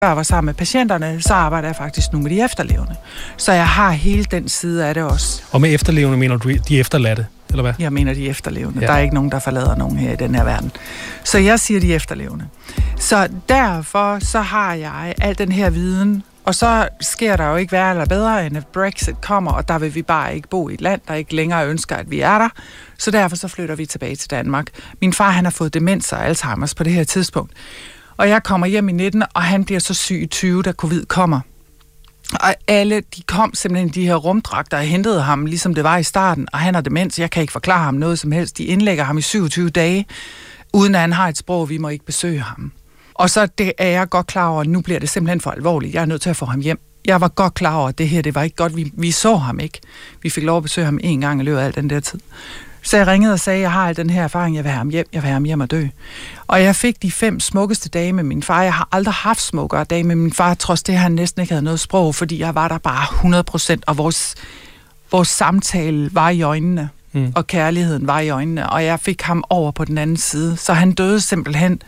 jeg var sammen med patienterne, så arbejder jeg faktisk nu med de efterlevende. Så jeg har hele den side af det også. Og med efterlevende mener du de efterladte, eller hvad? Jeg mener de efterlevende. Ja. Der er ikke nogen, der forlader nogen her i den her verden. Så jeg siger de efterlevende. Så derfor så har jeg al den her viden, og så sker der jo ikke værre eller bedre, end at Brexit kommer, og der vil vi bare ikke bo i et land, der ikke længere ønsker, at vi er der. Så derfor så flytter vi tilbage til Danmark. Min far, han har fået demens og Alzheimer's på det her tidspunkt. Og jeg kommer hjem i 19, og han bliver så syg i 20, da covid kommer. Og alle, de kom simpelthen de her rumdragter og hentede ham, ligesom det var i starten, og han har demens, jeg kan ikke forklare ham noget som helst. De indlægger ham i 27 dage, uden at han har et sprog, vi må ikke besøge ham. Og så det er jeg godt klar over, at nu bliver det simpelthen for alvorligt. Jeg er nødt til at få ham hjem. Jeg var godt klar over, at det her, det var ikke godt. Vi så ham ikke. Vi fik lov at besøge ham en gang i løbet af al den der tid. Så jeg ringede og sagde, at jeg har al den her erfaring, jeg vil have ham hjem og dø. Og jeg fik de 5 smukkeste dage med min far. Jeg har aldrig haft smukkere dage med min far, trods det, han næsten ikke havde noget sprog, fordi jeg var der bare 100%, og vores samtale var i øjnene, og kærligheden var i øjnene, og jeg fik ham over på den anden side. Så han døde simpelthen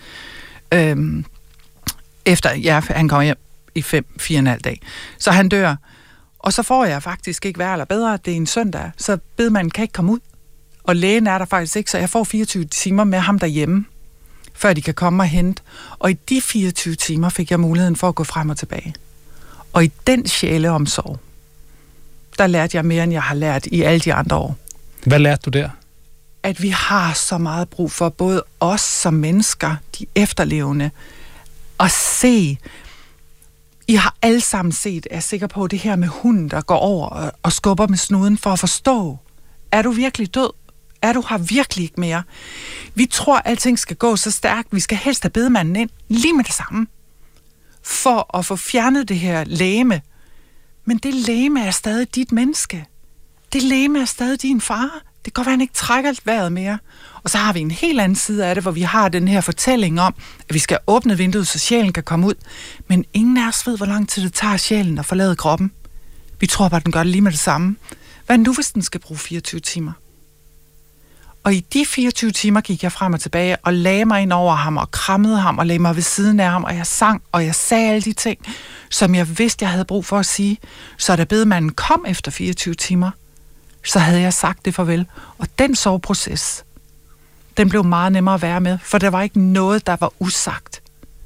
efter, han kom hjem i 4,5 dage. Så han dør, og så får jeg faktisk ikke værre eller bedre, det er en søndag, så bedemanden kan ikke komme ud. Og lægen er der faktisk ikke, så jeg får 24 timer med ham derhjemme, før de kan komme og hente. Og i de 24 timer fik jeg muligheden for at gå frem og tilbage. Og i den sjæleomsorg, der lærte jeg mere, end jeg har lært i alle de andre år. Hvad lærte du der? At vi har så meget brug for, både os som mennesker, de efterlevende, at se. I har alle sammen set, er jeg sikker på, det her med hunden, der går over og skubber med snuden for at forstå. Er du virkelig død? Er du her virkelig ikke mere? Vi tror, at alting skal gå så stærkt. Vi skal helst have bedemanden ind lige med det samme. For at få fjernet det her legeme. Men det legeme er stadig dit menneske. Det legeme er stadig din far. Det kan godt være, han ikke trækker alt vejret mere. Og så har vi en helt anden side af det, hvor vi har den her fortælling om, at vi skal åbne vinduet, så sjælen kan komme ud. Men ingen af os ved, hvor lang tid det tager sjælen at forlade kroppen. Vi tror bare, at den gør det lige med det samme. Hvad nu, hvis den skal bruge 24 timer? Og i de 24 timer gik jeg frem og tilbage og lagde mig ind over ham og krammede ham og lagde mig ved siden af ham, og jeg sang, og jeg sagde alle de ting, som jeg vidste, jeg havde brug for at sige. Så da bedemanden kom efter 24 timer, så havde jeg sagt det farvel. Og den soveproces, den blev meget nemmere at være med, for der var ikke noget, der var usagt.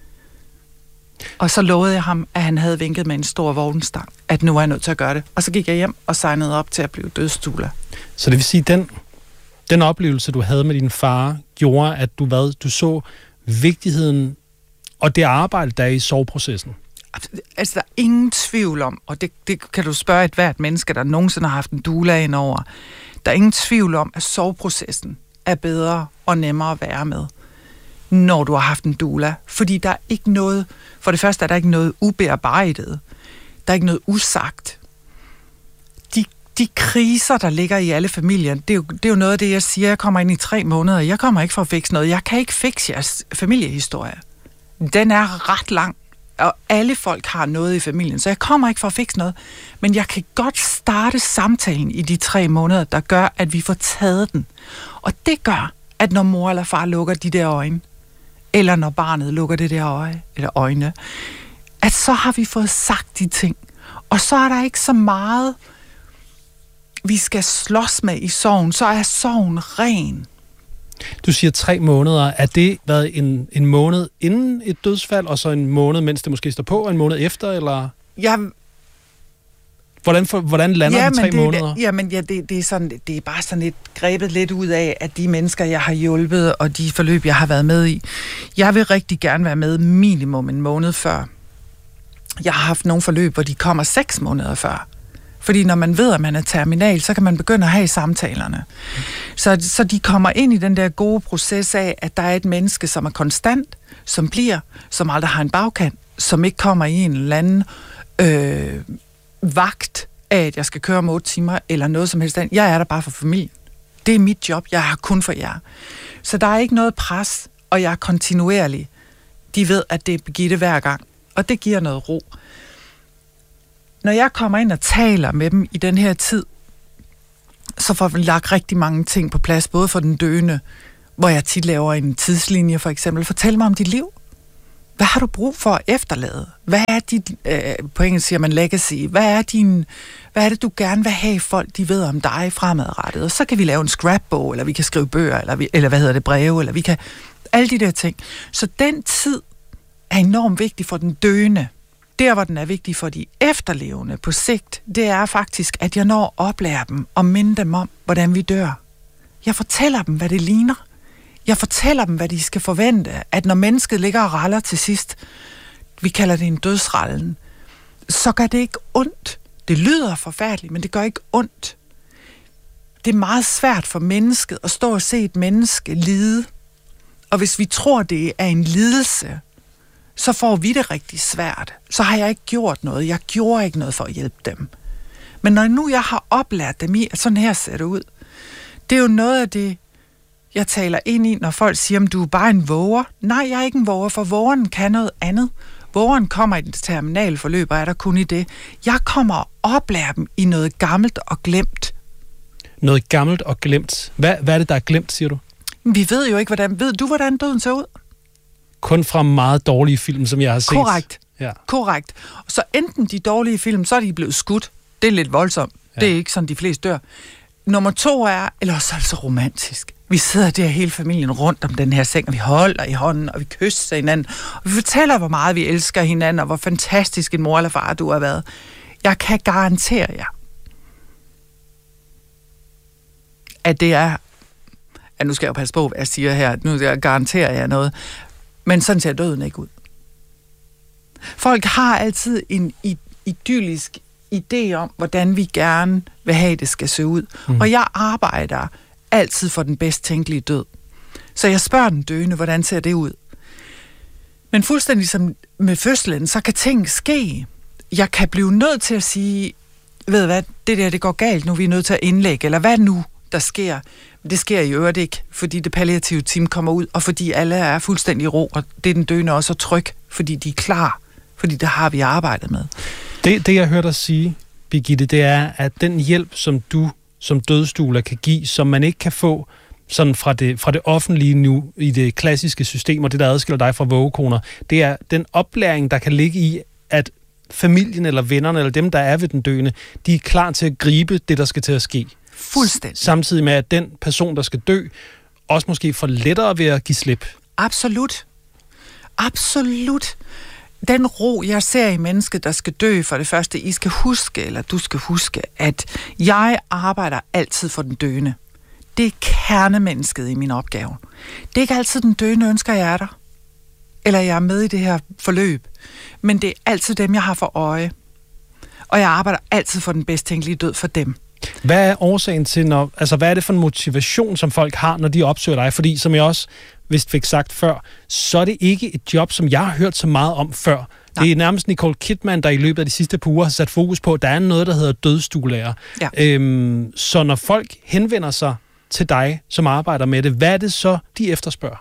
Og så lovede jeg ham, at han havde vinket med en stor vognstang, at nu er jeg nødt til at gøre det. Og så gik jeg hjem og signede op til at blive dødsstula. Så det vil sige, den oplevelse, du havde med din far, gjorde, at du så vigtigheden og det arbejde, der er i soveprocessen? Altså, der er ingen tvivl om, og det kan du spørge et hvert menneske, der nogensinde har haft en doula ind over. Der er ingen tvivl om, at soveprocessen er bedre og nemmere at være med, når du har haft en doula. Fordi der er ikke noget, for det første er der ikke noget ubearbejdet. Der er ikke noget usagt. De kriser, der ligger i alle familier, det er jo noget af det, jeg siger. Jeg kommer ind i 3 måneder. Jeg kommer ikke for at fikse noget. Jeg kan ikke fikse jeres familiehistorie. Den er ret lang, og alle folk har noget i familien, så jeg kommer ikke for at fikse noget. Men jeg kan godt starte samtalen i de 3 måneder, der gør, at vi får taget den. Og det gør, at når mor eller far lukker de der øjne, eller når barnet lukker det der øje, eller øjne, at så har vi fået sagt de ting. Og så er der ikke så meget, vi skal slås med i sorgen. Så er sorgen ren. Du siger 3 måneder. Er det været en måned inden et dødsfald, og så en måned, mens det måske står på, og en måned efter, eller? Hvordan lander de 3 måneder? Det er sådan, det er bare sådan lidt grebet lidt ud af, at de mennesker, jeg har hjulpet, og de forløb, jeg har været med i. Jeg vil rigtig gerne være med minimum en måned før. Jeg har haft nogle forløb, hvor de kommer 6 måneder før. Fordi når man ved, at man er terminal, så kan man begynde at have samtalerne. Så de kommer ind i den der gode proces af, at der er et menneske, som er konstant, som bliver, som aldrig har en bagkant, som ikke kommer i en eller anden vagt af, at jeg skal køre om 8 timer, eller noget som helst. Jeg er der bare for familien. Det er mit job. Jeg er kun for jer. Så der er ikke noget pres, og jeg er kontinuerlig. De ved, at det er Birgitte hver gang, og det giver noget ro. Når jeg kommer ind og taler med dem i den her tid, så får vi lagt rigtig mange ting på plads, både for den døende, hvor jeg tit laver en tidslinje for eksempel. Fortæl mig om dit liv. Hvad har du brug for at efterlade? Hvad er dit, på engelsk siger man legacy, hvad er det, du gerne vil have folk, de ved om dig fremadrettet? Og så kan vi lave en scrapbog, eller vi kan skrive bøger, eller breve, eller vi kan, alle de der ting. Så den tid er enormt vigtig for den døende. Der, hvor den er vigtig for de efterlevende på sigt, det er faktisk, at jeg når at oplære dem og minde dem om, hvordan vi dør. Jeg fortæller dem, hvad det ligner. Jeg fortæller dem, hvad de skal forvente, at når mennesket ligger og raller til sidst, vi kalder det en dødsrallen, så gør det ikke ondt. Det lyder forfærdeligt, men det gør ikke ondt. Det er meget svært for mennesket at stå og se et menneske lide. Og hvis vi tror, det er en lidelse, så får vi det rigtig svært. Så har jeg ikke gjort noget. Jeg gjorde ikke noget for at hjælpe dem. Men når nu jeg har oplært dem i, at sådan her ser det ud, det er jo noget af det, jeg taler ind i, når folk siger, at du er bare en våger. Nej, jeg er ikke en våger, for vågeren kan noget andet. Vågeren kommer i det terminale forløb, og er der kun i det. Jeg kommer og oplærer dem i noget gammelt og glemt. Noget gammelt og glemt. Hvad er det, der er glemt, siger du? Vi ved jo ikke, Ved du, hvordan døden ser ud? Kun fra meget dårlige film, som jeg har set. Korrekt. Ja. Korrekt. Så enten de dårlige film, så er de blevet skudt. Det er lidt voldsomt. Ja. Det er ikke sådan, de fleste dør. Nummer 2 er, eller så er det så romantisk. Vi sidder der hele familien rundt om den her seng, og vi holder i hånden, og vi kysser hinanden. Og vi fortæller, hvor meget vi elsker hinanden, og hvor fantastisk en mor eller far du har været. Jeg kan garantere jer, at det er... Ja, nu skal jeg jo passe på, hvad jeg siger her. Nu garanterer jeg noget. Men sådan ser døden ikke ud. Folk har altid en idyllisk idé om, hvordan vi gerne vil have, det skal se ud. Og jeg arbejder altid for den bedst tænkelige død. Så jeg spørger den døende, hvordan ser det ud? Men fuldstændig som med fødslen, så kan ting ske. Jeg kan blive nødt til at sige, ved hvad, det går galt nu, vi er nødt til at indlægge, eller hvad nu, der sker. Det sker i øvrigt ikke, fordi det palliative team kommer ud, og fordi alle er fuldstændig i ro, og det er den døende også tryg, fordi de er klar, fordi det har vi arbejdet med. Det jeg hørte dig sige, Birgitte, det er, at den hjælp, som du som dødsstuler kan give, som man ikke kan få sådan fra det offentlige nu, i det klassiske system, og det, der adskiller dig fra vågekoner, det er den oplæring, der kan ligge i, at familien eller vennerne, eller dem, der er ved den døende, de er klar til at gribe det, der skal til at ske. Fuldstændig. Samtidig med, at den person, der skal dø, også måske får lettere ved at give slip. Absolut. Absolut. Den ro, jeg ser i mennesket, der skal dø, for det første, I skal huske, eller du skal huske, at jeg arbejder altid for den døende. Det er kernemennesket i min opgave. Det er ikke altid den døende ønsker, jeg er der. Eller jeg er med i det her forløb. Men det er altid dem, jeg har for øje. Og jeg arbejder altid for den bedst tænkelige død for dem. Hvad er årsagen til, hvad er det for en motivation, som folk har, når de opsøger dig? Fordi, som jeg også vist fik sagt før, så er det ikke et job, som jeg har hørt så meget om før. Nej. Det er nærmest Nicole Kidman, der i løbet af de sidste par uger har sat fokus på, at der er noget, der hedder dødsstuelærer. Ja. Så når folk henvender sig til dig, som arbejder med det, hvad er det så, de efterspørger?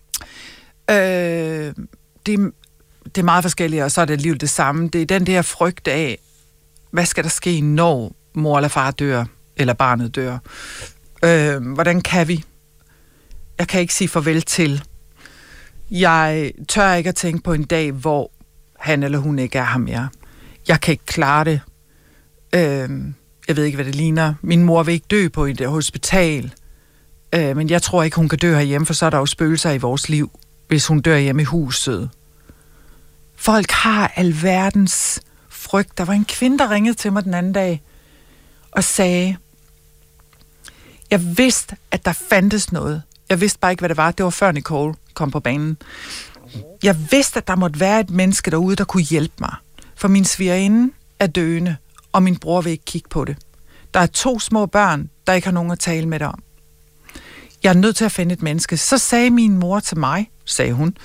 Det er meget forskelligt, og så er det alligevel det samme. Det er den der frygt af, hvad skal der ske, når mor eller far dør, eller barnet dør? Hvordan kan vi? Jeg kan ikke sige farvel til. Jeg tør ikke at tænke på en dag, hvor han eller hun ikke er her mere. Jeg kan ikke klare det. Jeg ved ikke, hvad det ligner. Min mor vil ikke dø på et hospital. Men jeg tror ikke, hun kan dø herhjemme, for så er der jo spøgelser i vores liv, hvis hun dør hjemme i huset. Folk har alverdens frygt. Der var en kvinde, der ringede til mig den anden dag og sagde, jeg vidste, at der fandtes noget. Jeg vidste bare ikke, hvad det var. Det var før Nicole kom på banen. Jeg vidste, at der måtte være et menneske derude, der kunne hjælpe mig. For min svigerinde er døende, og min bror vil ikke kigge på det. Der er 2 små børn, der ikke har nogen at tale med det om. Jeg er nødt til at finde et menneske. Så sagde min mor til mig, sagde hun,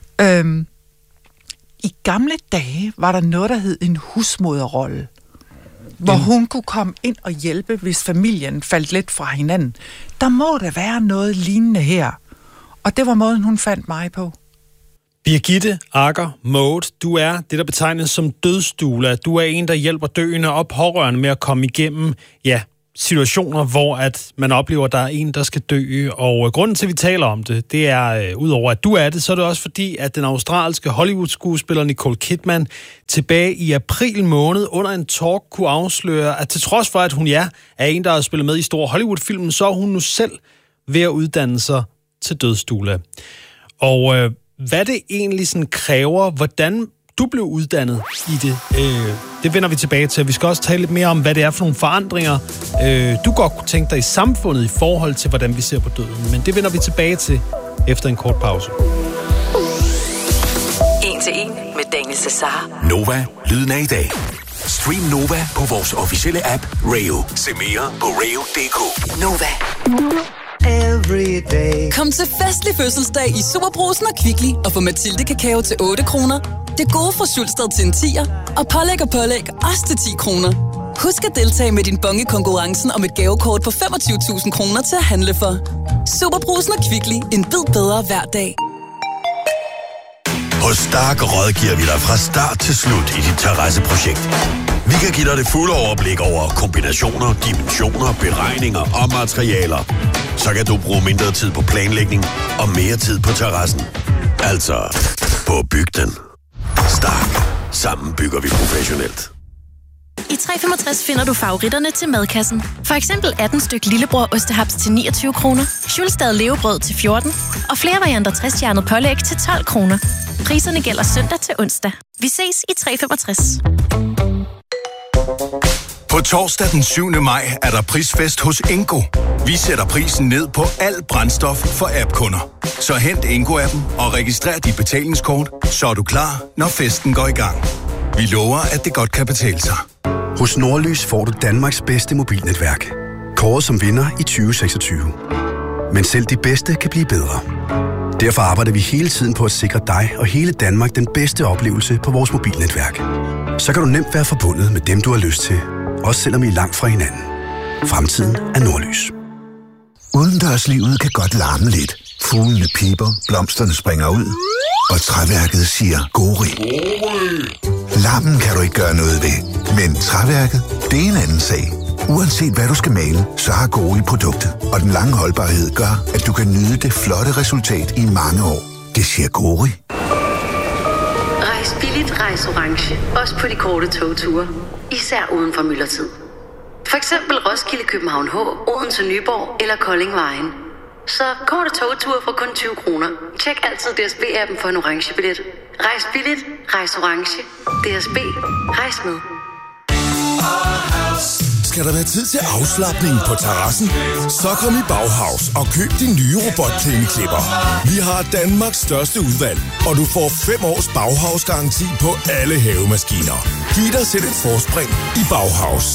i gamle dage var der noget, der hed en husmoderrolle, hvor hun kunne komme ind og hjælpe, hvis familien faldt lidt fra hinanden. Der må der være noget lignende her. Og det var måden, hun fandt mig på. Birgitte Agger Moe, du er det, der betegnes som dødsstula. Du er en, der hjælper døende og pårørende med at komme igennem, ja, situationer, hvor at man oplever, at der er en, der skal dø. Og grunden til, at vi taler om det, det er, udover at du er det, så er det også fordi, at den australske Hollywood-skuespiller Nicole Kidman tilbage i april måned under en talk kunne afsløre, at til trods for, at hun er en, der har spillet med i store Hollywood-filmen, så er hun nu selv ved at uddanne sig til dødsdoula. Og hvad det egentlig sådan kræver, hvordan du blev uddannet i det, det vender vi tilbage til. Vi skal også tale lidt mere om, hvad det er for nogle forandringer, du godt kunne tænke dig i samfundet i forhold til, hvordan vi ser på døden. Men det vender vi tilbage til efter en kort pause. 1 til 1 med Daniel Cesar. Nova, lyden af i dag. Stream Nova på vores officielle app Rayo. Se mere på rayo.dk. Nova. Kom til festlig fødselsdag i Superbrugsen og Kvickly og få Mathilde kakao til 8 kroner. Det gode fra Sulsted til en 10'er og pålæg også til 10 kroner. Husk at deltage med din bonge i konkurrencen om et gavekort på 25.000 kroner til at handle for. Superbrugsen og Kvickly. En bid bedre hver dag. Hos Stark rådgiver vi dig fra start til slut i dit terrasseprojekt. Vi kan give dig det fulde overblik over kombinationer, dimensioner, beregninger og materialer. Så kan du bruge mindre tid på planlægning og mere tid på terrassen. Altså, på at bygge den. Stark. Sammen bygger vi professionelt. I 365 finder du favoritterne til madkassen. For eksempel 18 styk lillebror ostehaps til 29 kroner, Schulstad levebrød til 14 og flere varianter 60-stjernet pålæg til 12 kroner. Priserne gælder søndag til onsdag. Vi ses i 365. På torsdag den 7. maj er der prisfest hos Ingo. Vi sætter prisen ned på alt brændstof for app-kunder. Så hent Ingo-appen og registrer dit betalingskort, så er du klar, når festen går i gang. Vi lover, at det godt kan betale sig. Hos Nordlys får du Danmarks bedste mobilnetværk. Kåret som vinder i 2026. Men selv de bedste kan blive bedre. Derfor arbejder vi hele tiden på at sikre dig og hele Danmark den bedste oplevelse på vores mobilnetværk. Så kan du nemt være forbundet med dem, du har lyst til. Også selvom I er langt fra hinanden. Fremtiden er Nordlys. Udendørslivet kan godt larme lidt. Fuglene piber, blomsterne springer ud, og træværket siger gori. Larmen kan du ikke gøre noget ved, men træværket, det er en anden sag. Uanset hvad du skal male, så har Gori produktet, og den lange holdbarhed gør, at du kan nyde det flotte resultat i mange år. Det siger Gori. Rejs billigt, rejs orange. Også på de korte togture. Især uden for myldretid. For eksempel Roskilde, København H, Odense, Nyborg eller Kolding Vejen. Så korte togture for kun 20 kroner. Tjek altid DSB-appen for en orange billet. Rejs billigt, rejs orange. DSB, rejs med. Skal der være tid til afslapning på terrassen? Så kom i Bauhaus og køb din nye robotplæneklipper. Vi har Danmarks største udvalg, og du får 5 års Bauhaus-garanti på alle havemaskiner. Giv dig selv et forspring i Bauhaus.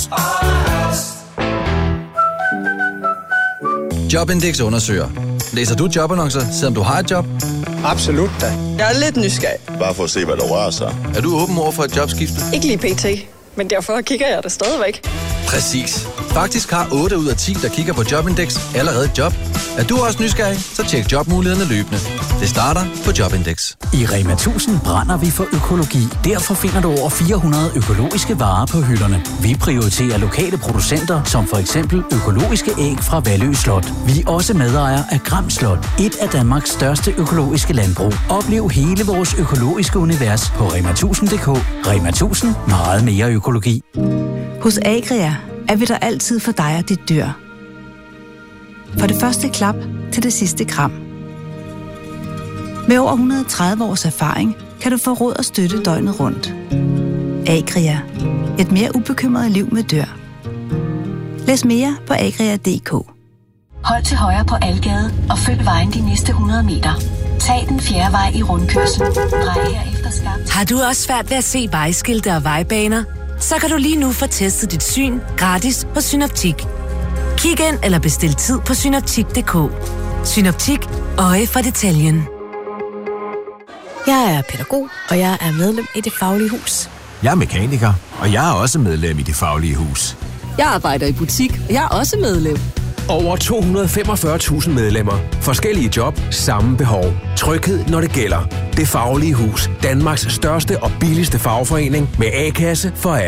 Jobindex undersøger. Læser du jobannoncer, selvom du har et job? Absolut da. Jeg er lidt nysgerrig. Bare for at se, hvad der rører sig. Er du åben over for et jobskifte? Ikke lige pt. Men derfor kigger jeg det stadigvæk. Præcis. Faktisk har 8 ud af 10, der kigger på Jobindex, allerede et job. Er du også nysgerrig? Så tjek jobmulighederne løbende. Det starter på Jobindex. I Rema 1000 brænder vi for økologi. Derfor finder du over 400 økologiske varer på hylderne. Vi prioriterer lokale producenter, som for eksempel økologiske æg fra Vallø Slot. Vi er også medejer af Gram Slot, et af Danmarks største økologiske landbrug. Oplev hele vores økologiske univers på rema1000.dk. Rema 1000. Meget mere økologi. Hos Agria er vi der altid for dig og dit dyr. For det første klap til det sidste kram. Med over 130 års erfaring kan du få råd og støtte døgnet rundt. Agria. Et mere ubekymret liv med dyr. Læs mere på agria.dk. Hold til højre på Algade og følg vejen de næste 100 meter. Tag den 4. vej i rundkørslen. Drej herefter skarpt. Har du også svært ved at se vejskilte og vejbaner? Så kan du lige nu få testet dit syn gratis hos Synoptik. Kig ind eller bestil tid på synoptik.dk. Synoptik. Øje for detaljen. Jeg er pædagog, og jeg er medlem i Det Faglige Hus. Jeg er mekaniker, og jeg er også medlem i Det Faglige Hus. Jeg arbejder i butik, og jeg er også medlem. Over 245.000 medlemmer. Forskellige job, samme behov. Tryghed, når det gælder. Det Faglige Hus. Danmarks største og billigste fagforening med A-kasse for alle.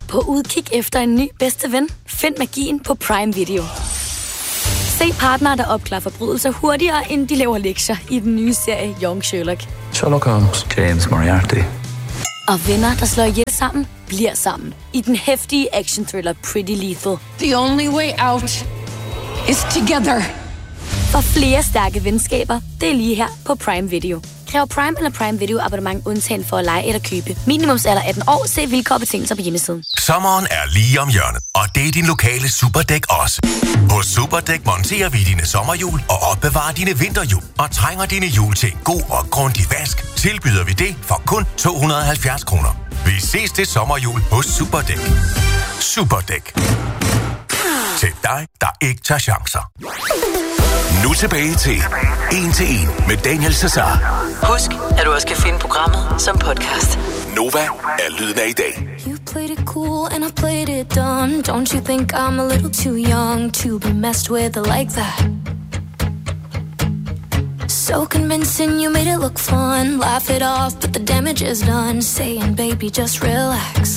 På udkig efter en ny bedste ven? Find magien på Prime Video. Se partnere, der opklarer forbrydelser hurtigere, end de laver lektier i den nye serie Young Sherlock. Sherlock Holmes, James Moriarty. Og venner, der slår ihjel sammen, bliver sammen. I den heftige action-thriller Pretty Lethal. The only way out is together. For flere stærke venskaber, det er lige her på Prime Video. Kræv Prime eller Prime Video abonnement undtagen for at lege eller købe. Minimumsalder 18 år. Se vilkår og betingelser på hjemmesiden. Sommeren er lige om hjørnet, og det er din lokale Superdæk også. Hos Superdæk monterer vi dine sommerhjul og opbevarer dine vinterhjul. Og trænger dine hjul til en god og grundig vask, tilbyder vi det for kun 270 kroner. Vi ses til sommerhjul hos Superdæk. Superdæk. Til dig, der ikke tager chancer. Nu tilbage til 1 til 1 med Daniel Cesar. Husk, at du også kan finde programmet som podcast. Nova er lyden af i dag. You played it cool and I played it dumb. Don't you think I'm a little too young to be messed with like that? So convincing, you made it look fun. Laugh it off, but the damage is done. Saying, baby, just relax.